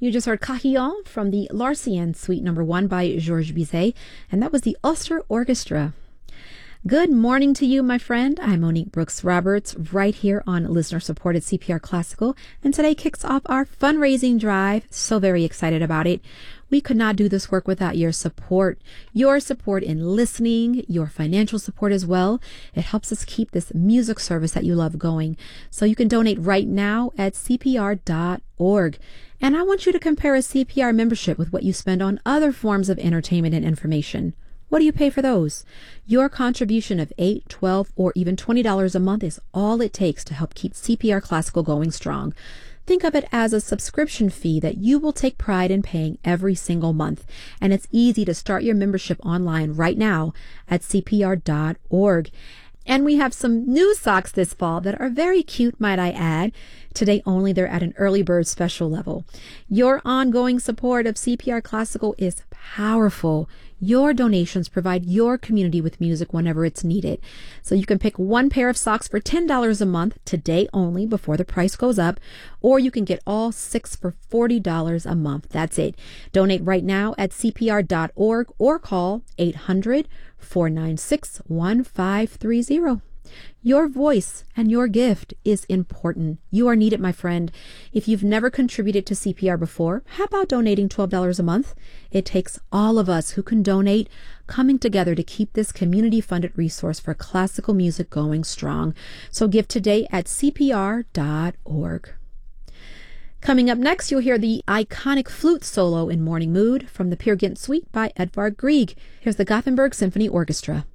You just heard Cahillon from the Larcienne Suite No. 1 by Georges Bizet, and that was the Ulster Orchestra. Good morning to you, my friend. I'm Monique Brooks Roberts, right here on listener-supported CPR Classical, and today kicks off our fundraising drive. So very excited about it. We could not do this work without your support in listening, your financial support as well. It helps us keep this music service that you love going. So you can donate right now at CPR.org. And I want you to compare a CPR membership with what you spend on other forms of entertainment and information. What do you pay for those? Your contribution of $8, $12, or even $20 a month is all it takes to help keep CPR Classical going strong. Think of it as a subscription fee that you will take pride in paying every single month. And it's easy to start your membership online right now at CPR.org. And we have some new socks this fall that are very cute, might I add. Today only, they're at an early bird special level. Your ongoing support of CPR Classical is powerful. Your donations provide your community with music whenever it's needed. So you can pick one pair of socks for $10 a month, today only, before the price goes up, or you can get all 6 for $40 a month. That's it. Donate right now at CPR.org or call 800-496-1530. Your voice and your gift is important. You are needed, my friend. If you've never contributed to CPR before, how about donating $12 a month? It takes all of us who can donate coming together to keep this community-funded resource for classical music going strong. So give today at CPR.org. Coming up next, you'll hear the iconic flute solo in Morning Mood from the Peer Gynt Suite by Edvard Grieg. Here's the Gothenburg Symphony Orchestra.